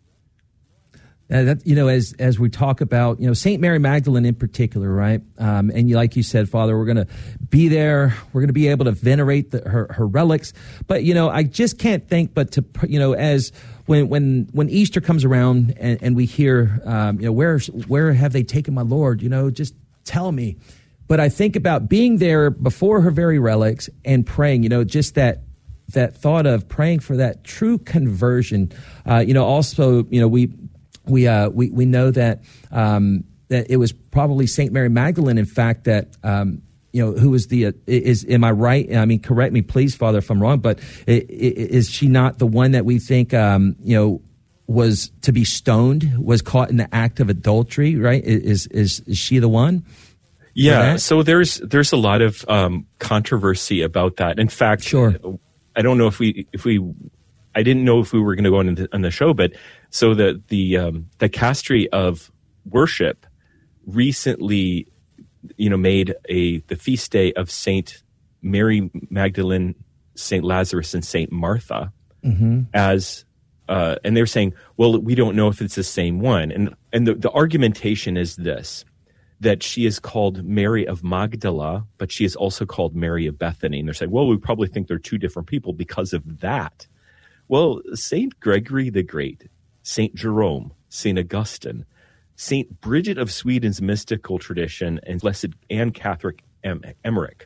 Uh, that, you know, as as we talk about, you know, Saint Mary Magdalene in particular, right? Um, and you, like you said, Father, we're going to be there. We're going to be able to venerate the, her her relics. But you know, I just can't think but to, you know, as when when when Easter comes around and, and we hear, um, you know, where where have they taken my Lord? You know, just tell me. But I think about being there before her very relics and praying, you know, just that that thought of praying for that true conversion. Uh, you know, also, you know, we we uh, we we know that um, that it was probably Saint Mary Magdalene, in fact, that um, you know, who was the uh, is am I right? I mean, correct me, please, Father, if I'm wrong. But is she not the one that we think um, you know was to be stoned, was caught in the act of adultery? Right? Is is is she the one? Yeah, so there's there's a lot of um, controversy about that. In fact, sure. I don't know if we if we I didn't know if we were going to go on, on the show, but so the the um, the castry of worship recently, you know, made a the feast day of Saint Mary Magdalene, Saint Lazarus, and Saint Martha mm-hmm. as. Uh, and they're saying, well, we don't know if it's the same one, and and the, the argumentation is this. That she is called Mary of Magdala, but she is also called Mary of Bethany. And they're saying, well, we probably think they're two different people because of that. Well, Saint Gregory the Great, Saint Jerome, Saint Augustine, Saint Bridget of Sweden's mystical tradition, and Blessed Anne Catherine Emmerich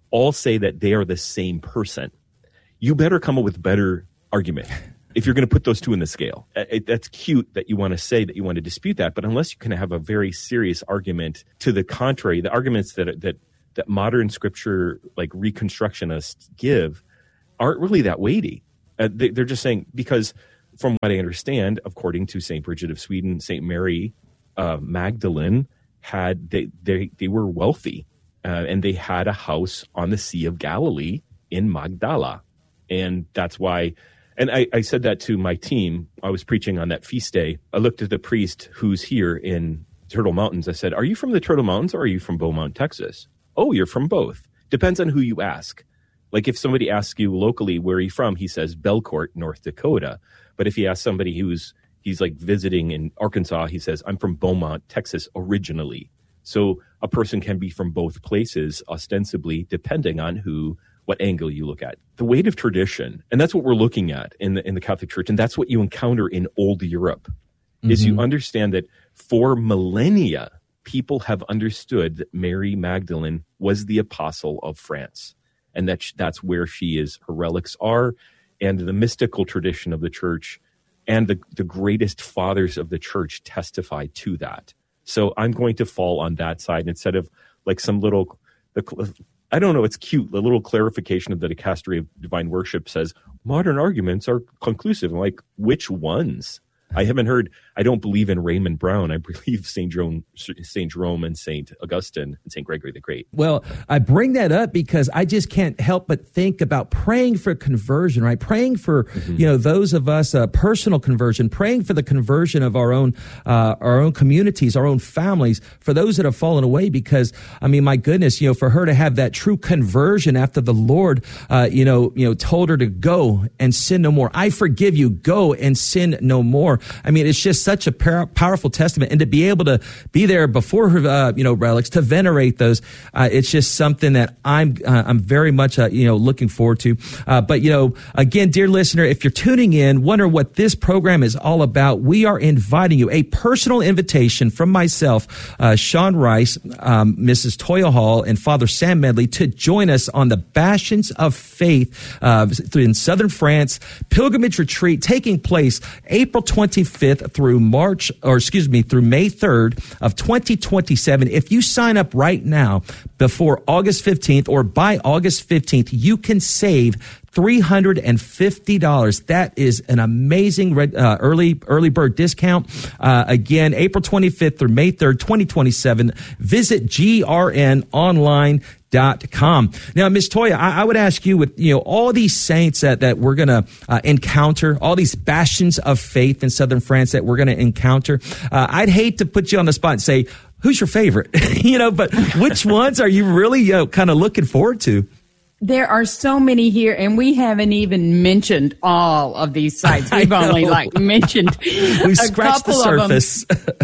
all say that they are the same person, you better come up with better argument. If you're going to put those two in the scale, it, that's cute that you want to say that you want to dispute that, but unless you can have a very serious argument to the contrary, the arguments that that that modern scripture like reconstructionists give aren't really that weighty. Uh, they, they're just saying, because from what I understand, according to Saint Bridget of Sweden, Saint Mary uh, Magdalene had they they they were wealthy, uh, and they had a house on the Sea of Galilee in Magdala, and that's why. And I, I said that to my team. I was preaching on that feast day. I looked at the priest who's here in Turtle Mountains. I said, "Are you from the Turtle Mountains or are you from Beaumont, Texas?" "Oh, you're from both." Depends on who you ask. Like if somebody asks you locally, "Where are you from?" he says, "Belcourt, North Dakota." But if he asks somebody who's he's like visiting in Arkansas, he says, "I'm from Beaumont, Texas originally." So a person can be from both places, ostensibly, depending on who, what angle you look at. The weight of tradition, and that's what we're looking at in the in the Catholic Church, and that's what you encounter in old Europe, mm-hmm. is you understand that for millennia, people have understood that Mary Magdalene was the apostle of France, and that that's where she is, her relics are, and the mystical tradition of the church and the, the greatest fathers of the church testify to that. So I'm going to fall on that side instead of like some little, the, I don't know, it's cute. The little clarification of the Dicastery of Divine Worship says modern arguments are conclusive. I'm like, which ones? I haven't heard. I don't believe in Raymond Brown. I believe Saint Jerome, Saint Jerome, and Saint Augustine and Saint Gregory the Great. Well, I bring that up because I just can't help but think about praying for conversion, right? Praying for mm-hmm. you know those of us uh, personal conversion, praying for the conversion of our own uh, our own communities, our own families, for those that have fallen away. Because I mean, my goodness, you know, for her to have that true conversion after the Lord, uh, you know, you know, told her to go and sin no more. I forgive you. Go and sin no more. I mean, it's just such a par- powerful testament, and to be able to be there before her, uh, you know, relics, to venerate those, uh, it's just something that I'm, uh, I'm very much, uh, you know, looking forward to. Uh, but you know, again, dear listener, if you're tuning in, wonder what this program is all about, we are inviting you, a personal invitation from myself, uh, Sean Rice, um, Missus Toya Hall, and Father Sam Medley to join us on the Bastions of Faith uh, in southern France pilgrimage retreat taking place April twenty-fifth through March, or excuse me, through May third of twenty twenty-seven. If you sign up right now before August fifteenth or by August fifteenth, you can save three hundred fifty dollars. That is an amazing red, uh, early early bird discount. Uh, again, April twenty-fifth through May third, twenty twenty-seven. Visit G R N online dot com. Now, Miss Toya, I, I would ask you, with you know all these saints that, that we're going to uh, encounter, all these bastions of faith in southern France that we're going to encounter, uh, I'd hate to put you on the spot and say, who's your favorite? you know, but which ones are you really uh, kind of looking forward to? There are so many here, and we haven't even mentioned all of these sites. We've only like mentioned we scratched the surface.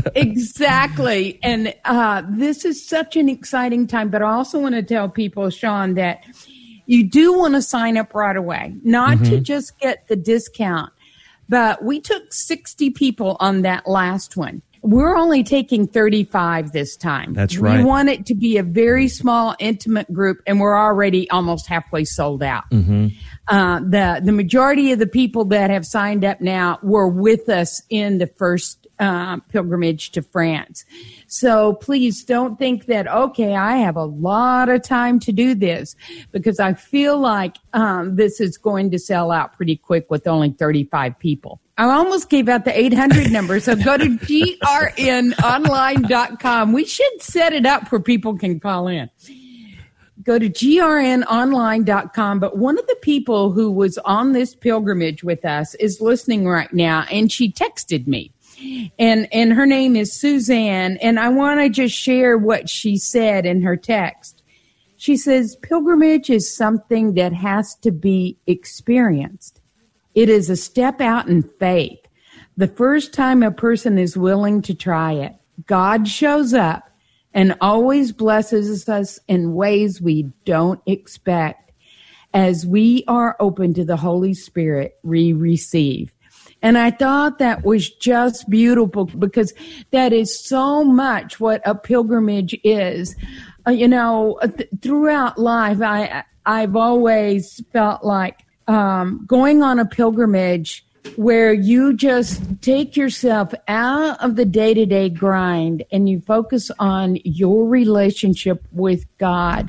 Exactly. And uh, this is such an exciting time. But I also want to tell people, Sean, that you do want to sign up right away, not mm-hmm. to just get the discount. But we took sixty people on that last one. We're only taking thirty-five this time. That's right. We want it to be a very small, intimate group, and we're already almost halfway sold out. Mm-hmm. Uh, the the majority of the people that have signed up now were with us in the first uh, pilgrimage to France. So please don't think that, okay, I have a lot of time to do this, because I feel like um, this is going to sell out pretty quick with only thirty-five people. I almost gave out the eight hundred number, so go to G R N online dot com. We should set it up where people can call in. Go to G R N online dot com. But one of the people who was on this pilgrimage with us is listening right now, and she texted me. And and her name is Suzanne, and I want to just share what she said in her text. She says, pilgrimage is something that has to be experienced. It is a step out in faith. The first time a person is willing to try it, God shows up and always blesses us in ways we don't expect. As we are open to the Holy Spirit, we receive. And I thought that was just beautiful, because that is so much what a pilgrimage is. uh, you know, th- throughout life, I, I've always felt like um, going on a pilgrimage where you just take yourself out of the day-to-day grind and you focus on your relationship with God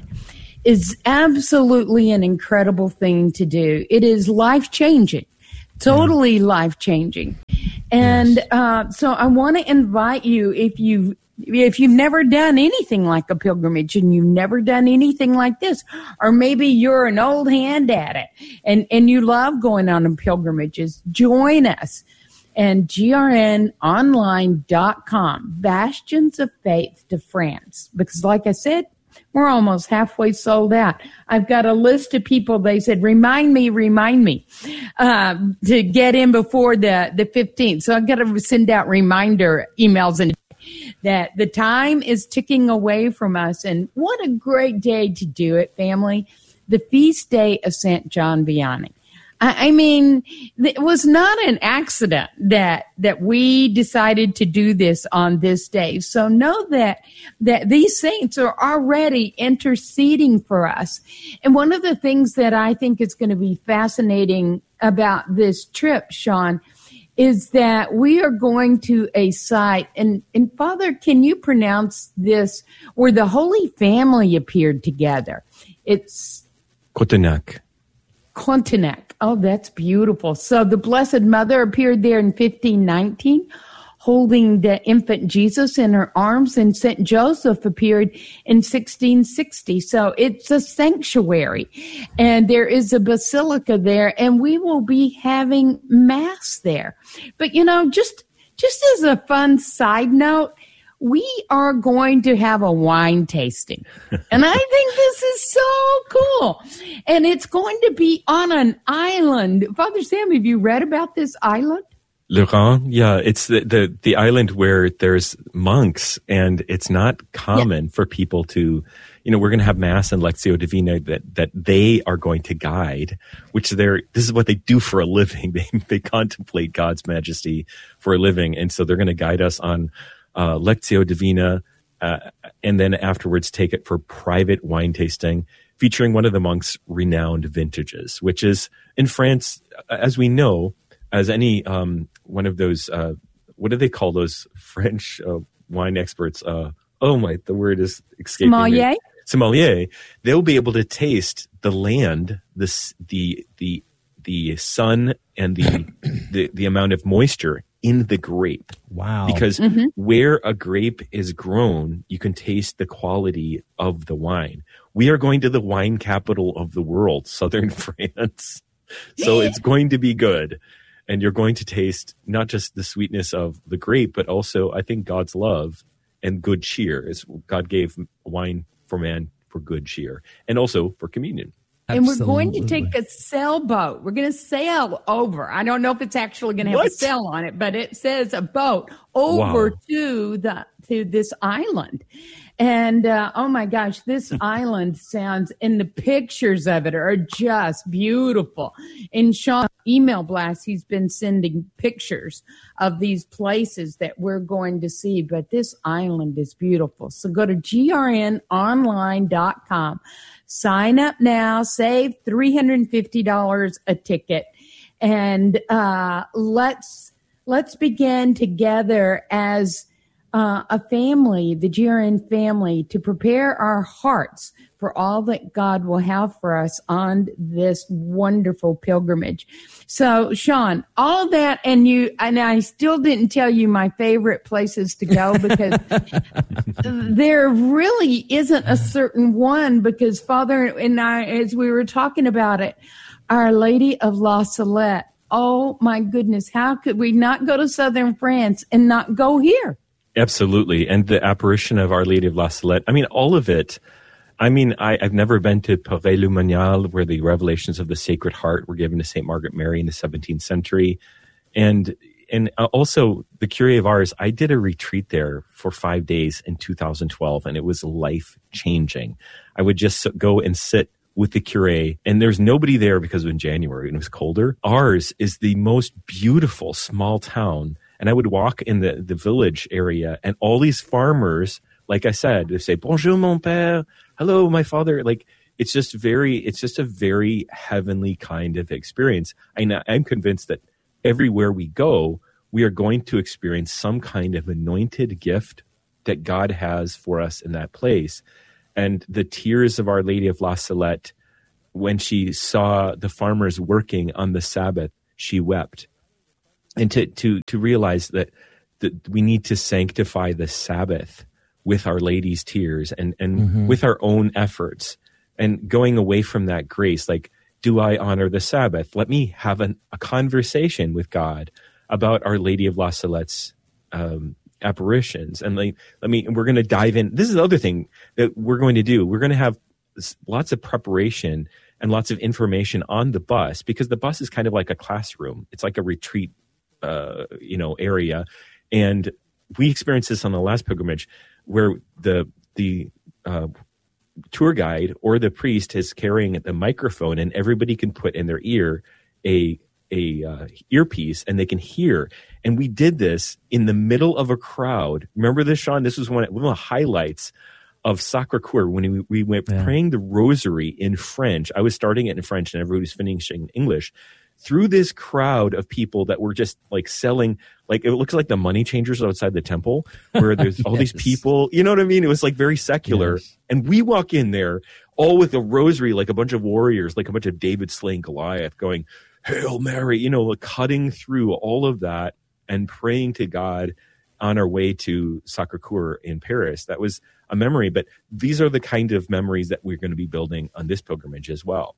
is absolutely an incredible thing to do. It is life-changing, totally life-changing. And yes. uh, so I want to invite you, if you if you've never done anything like a pilgrimage and you've never done anything like this, or maybe you're an old hand at it and, and you love going on pilgrimages, join us. And G R N online dot com, Bastions of Faith to France. Because like I said, we're almost halfway sold out. I've got a list of people, they said, remind me, remind me, uh, to get in before the, the fifteenth. So I've got to send out reminder emails and that the time is ticking away from us. And what a great day to do it, family. The feast day of Saint John Vianney. I, I mean, it was not an accident that that we decided to do this on this day. So know that that these saints are already interceding for us. And one of the things that I think is going to be fascinating about this trip, Sean, is that we are going to a site, and, and Father, can you pronounce this, where the Holy Family appeared together? It's Cotonac. Cotonac. Oh, that's beautiful. So the Blessed Mother appeared there in fifteen nineteen, holding the infant Jesus in her arms, and Saint Joseph appeared in sixteen sixty. So it's a sanctuary, and there is a basilica there, and we will be having Mass there. But, you know, just just as a fun side note, we are going to have a wine tasting. And I think this is so cool. And it's going to be on an island. Father Sam, have you read about this island? Le Rhin, yeah, it's the, the, the island where there's monks, and it's not common yeah. for people to, you know, we're going to have Mass and Lectio Divina that, that they are going to guide, which they're, this is what they do for a living. They, they contemplate God's majesty for a living. And so they're going to guide us on uh, Lectio Divina, uh, and then afterwards take it for private wine tasting, featuring one of the monks' renowned vintages, which is in France, as we know, as any um, one of those, uh, what do they call those French uh, wine experts? Uh, oh my, the word is escaping Sommelier? me. Sommelier. They'll be able to taste the land, the the the the sun, and the the, the amount of moisture in the grape. Wow! Because mm-hmm. where a grape is grown, you can taste the quality of the wine. We are going to the wine capital of the world, southern France, so it's going to be good. And you're going to taste not just the sweetness of the grape, but also, I think, God's love and good cheer. Is God gave wine for man for good cheer, and also for communion. And Absolutely. we're going to take a sailboat. We're going to sail over. I don't know if it's actually going to have What? a sail on it, but it says a boat over Wow. to the to this island. And uh, oh my gosh, this island sounds, and the pictures of it are just beautiful. In Sean's email blast, he's been sending pictures of these places that we're going to see, but this island is beautiful. So go to G R N online dot com. Sign up now, save three hundred fifty dollars a ticket, and uh, let's let's begin together as uh, a family, the G R N family, to prepare our hearts for all that God will have for us on this wonderful pilgrimage. So, Sean, all that, and you, and I still didn't tell you my favorite places to go, because there really isn't a certain one, because Father and I, as we were talking about it, Our Lady of La Salette, oh my goodness, how could we not go to southern France and not go here? Absolutely. And the apparition of Our Lady of La Salette, I mean, all of it. I mean, I, I've never been to Paray-le-Monial, where the revelations of the Sacred Heart were given to Saint Margaret Mary in the seventeenth century. And and also, the Curé of Ars, I did a retreat there for five days in two thousand twelve, and it was life-changing. I would just go and sit with the Curé, and there's nobody there because it was in January and it was colder. Ars is the most beautiful small town, and I would walk in the, the village area, and all these farmers like I said, they say, bonjour, mon père, hello, my father. Like, it's just very, it's just a very heavenly kind of experience. I know, I'm convinced that everywhere we go, we are going to experience some kind of anointed gift that God has for us in that place. And the tears of Our Lady of La Salette, when she saw the farmers working on the Sabbath, she wept. And to to to realize that, that we need to sanctify the Sabbath with Our Lady's tears and, and mm-hmm. with our own efforts, and going away from that grace, like, do I honor the Sabbath? Let me have an, a conversation with God about Our Lady of La Salette's um, apparitions. And like, let me, we're going to dive in. This is the other thing that we're going to do. We're going to have lots of preparation and lots of information on the bus, because the bus is kind of like a classroom. It's like a retreat, uh, you know, area. And we experienced this on the last pilgrimage, where the, the, uh, tour guide or the priest is carrying the microphone, and everybody can put in their ear a a uh, earpiece, and they can hear. And we did this in the middle of a crowd. Remember this, Sean? This was one, one of the highlights of Sacré-Cœur, when we, we went yeah. praying the rosary in French. I was starting it in French and everybody was finishing in English, through this crowd of people that were just like selling, like, it looks like the money changers outside the temple, where there's yes. all these people, you know what I mean? It was like very secular. Yes. And we walk in there all with a rosary, like a bunch of warriors, like a bunch of David slaying Goliath, going, Hail Mary, you know, like cutting through all of that and praying to God on our way to Sacré-Cœur in Paris. That was a memory, but these are the kind of memories that we're going to be building on this pilgrimage as well.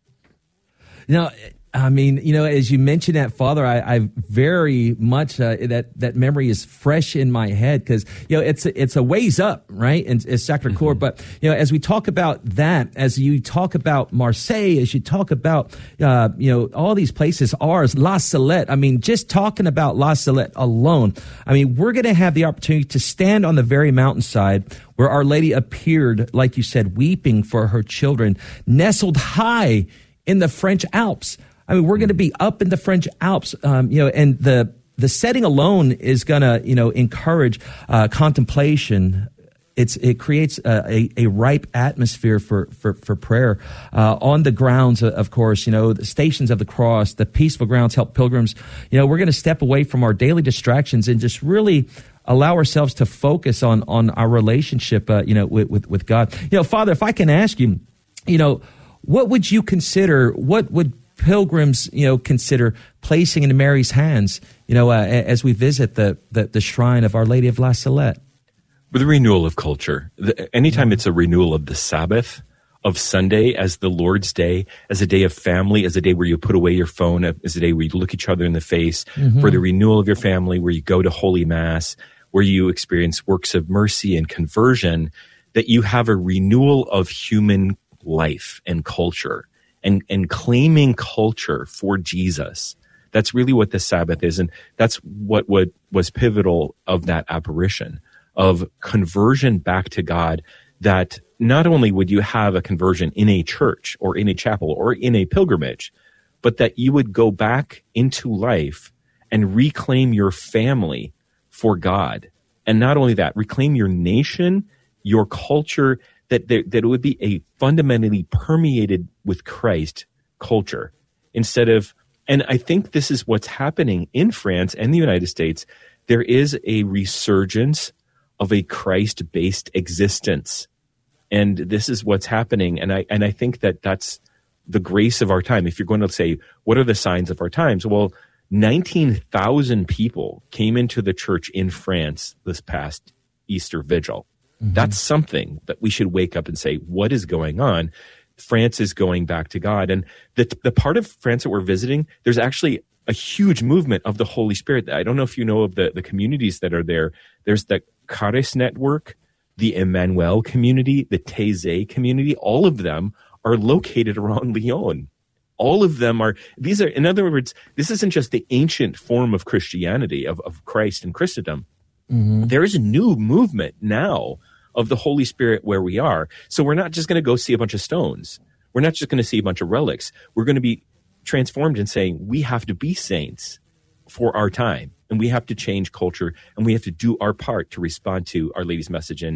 Now, I mean, you know, as you mentioned that, Father, I, I very much uh, that that memory is fresh in my head, because you know it's a, it's a ways up, right? And it's Sacré-Cœur, mm-hmm. but you know, as we talk about that, as you talk about Marseille, as you talk about uh, you know all these places, ours, La Salette. I mean, just talking about La Salette alone, I mean, we're going to have the opportunity to stand on the very mountainside where Our Lady appeared, like you said, weeping for her children, nestled high in the French Alps. I mean, we're going to be up in the French Alps, um, you know, and the the setting alone is going to, you know, encourage uh, contemplation. It's it creates a, a, a ripe atmosphere for for for prayer uh, on the grounds, of course. You know, the Stations of the Cross, the peaceful grounds help pilgrims. You know, we're going to step away from our daily distractions and just really allow ourselves to focus on on our relationship, uh, you know, with, with with God. You know, Father, if I can ask you, you know, what would you consider? What would pilgrims, you know, consider placing into Mary's hands, you know, uh, as we visit the, the the shrine of Our Lady of La Salette? With the renewal of culture, the, anytime it's a renewal of the Sabbath, of Sunday as the Lord's Day, as a day of family, as a day where you put away your phone, as a day where you look each other in the face, mm-hmm. for the renewal of your family, where you go to Holy Mass, where you experience works of mercy and conversion, that you have a renewal of human life and culture. And, and claiming culture for Jesus. That's really what the Sabbath is. And that's what, what was pivotal of that apparition, of conversion back to God, that not only would you have a conversion in a church or in a chapel or in a pilgrimage, but that you would go back into life and reclaim your family for God. And not only that, reclaim your nation, your culture, that there, that it would be a fundamentally permeated with Christ culture instead of, and I think this is what's happening in France and the United States. There is a resurgence of a Christ-based existence. And this is what's happening. And I, and I think that that's the grace of our time. If you're going to say, what are the signs of our times? Well, nineteen thousand people came into the church in France this past Easter Vigil. Mm-hmm. That's something that we should wake up and say, what is going on? France is going back to God. And the the part of France that we're visiting, there's actually a huge movement of the Holy Spirit. I don't know if you know of the, the communities that are there. There's the Charis Network, the Emmanuel community, the Taizé community. All of them are located around Lyon. All of them are, these are, in other words, this isn't just the ancient form of Christianity, of, of Christ and Christendom. Mm-hmm. There is a new movement now of the Holy Spirit where we are. So we're not just going to go see a bunch of stones. We're not just going to see a bunch of relics. We're going to be transformed in saying we have to be saints for our time, and we have to change culture, and we have to do our part to respond to Our Lady's message in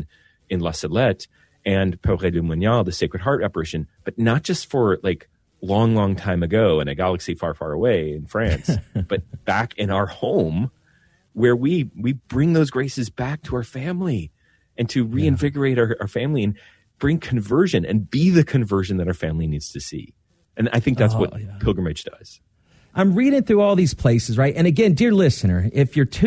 in La Salette and Poré du Monial, the Sacred Heart apparition, but not just for like long, long time ago in a galaxy far, far away in France, but back in our home where we we bring those graces back to our family and to reinvigorate yeah. our, our family and bring conversion and be the conversion that our family needs to see. And I think that's oh, what yeah. pilgrimage does. I'm reading through all these places, right? And again, dear listener, if you're